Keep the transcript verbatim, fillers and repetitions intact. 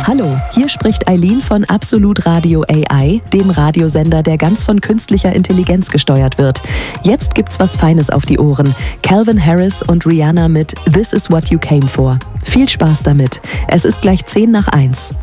Hallo, hier spricht Eileen von Absolut Radio A I, dem Radiosender, der ganz von künstlicher Intelligenz gesteuert wird. Jetzt gibt's was Feines auf die Ohren. Calvin Harris und Rihanna mit This Is What You Came For. Viel Spaß damit. Es ist gleich zehn nach eins.